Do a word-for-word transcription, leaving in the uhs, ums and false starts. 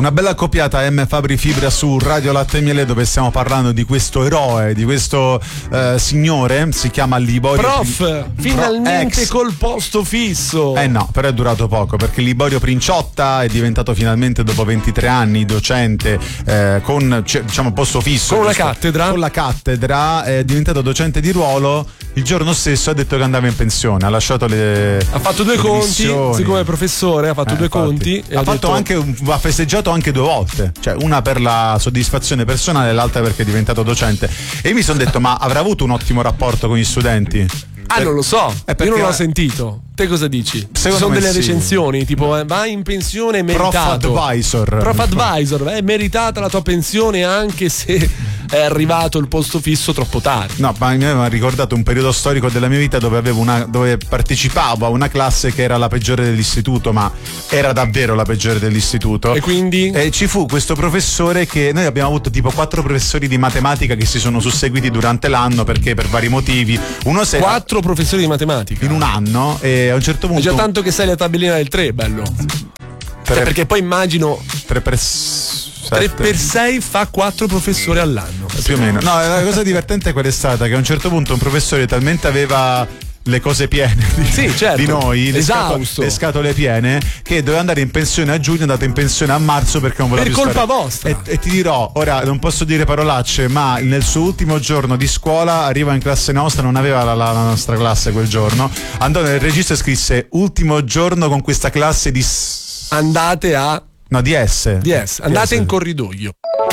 Una bella accoppiata M. Fabri Fibra su Radio Latte e Miele, dove stiamo parlando di questo eroe, di questo eh, signore, si chiama Liborio. Prof, Prin- finalmente ex. col posto fisso. Eh no, però è durato poco, perché Liborio Princiotta è diventato finalmente dopo ventitré anni docente eh, con cioè, diciamo posto fisso. Con la giusto? cattedra. Con la cattedra, è diventato docente di ruolo. Il giorno stesso ha detto che andava in pensione, ha lasciato le Ha fatto due le conti, dimissioni. siccome è professore ha fatto Eh, due infatti. conti e ha, ha, fatto detto, anche un, ha festeggiato anche due volte, cioè una per la soddisfazione personale e l'altra perché è diventato docente. E io mi sono detto, ma avrà avuto un ottimo rapporto con gli studenti? Ah, non lo so, Eh, perché- io non l'ho sentito. Te cosa dici? Ci Secondo sono me delle sì. recensioni tipo eh, vai in pensione è Prof meritato. Advisor. Prof Advisor, è meritata la tua pensione anche se è arrivato il posto fisso troppo tardi. No, ma mi aveva ricordato un periodo storico della mia vita dove avevo una dove partecipavo a una classe che era la peggiore dell'istituto, ma era davvero la peggiore dell'istituto. E quindi? E ci fu questo professore che noi abbiamo avuto tipo quattro professori di matematica che si sono susseguiti durante l'anno perché per vari motivi. Uno se Quattro professori di matematica. in un anno e a un certo È punto già tanto che sai la tabellina del tre, bello. tre, Cioè, perché poi immagino tre per tre per sei fa quattro professori all'anno. più o meno. No, la cosa divertente qual è stata? Che a un certo punto un professore talmente aveva le cose piene di, Sì, certo. di noi, le Esausto. scatole, le scatole piene, che doveva andare in pensione a giugno, è andato in pensione a marzo perché non voleva Per più colpa stare. vostra. E, e ti dirò, ora non posso dire parolacce, ma nel suo ultimo giorno di scuola arriva in classe nostra, non aveva la, la, la nostra classe quel giorno, andò nel registro e scrisse ultimo giorno con questa classe di s- Andate a no di S D S, andate in corridoio.